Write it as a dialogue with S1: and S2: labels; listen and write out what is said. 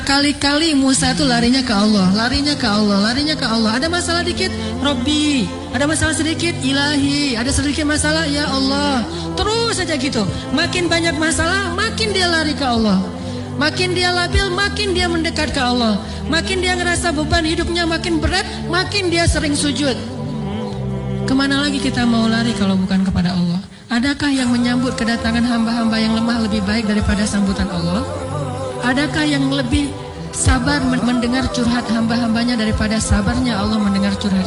S1: Berkali-kali Musa itu larinya ke Allah, larinya ke Allah, larinya ke Allah. Ada masalah dikit, Robbi. Ada masalah sedikit, Ilahi. Ada sedikit masalah, ya Allah. Terus saja gitu. Makin banyak masalah, makin dia lari ke Allah. Makin dia labil, makin dia mendekat ke Allah. Makin dia ngerasa beban hidupnya makin berat, makin dia sering sujud. Kemana lagi kita mau lari kalau bukan kepada Allah? Adakah yang menyambut kedatangan hamba-hamba yang lemah lebih baik daripada sambutan Allah? Adakah yang lebih sabar mendengar curhat hamba-hambanya daripada sabarnya Allah mendengar curhat